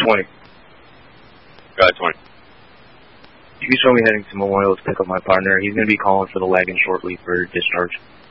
20. Go ahead, 20. You can show me heading to Memorial to pick up my partner. He's going to be calling for the wagon shortly for discharge.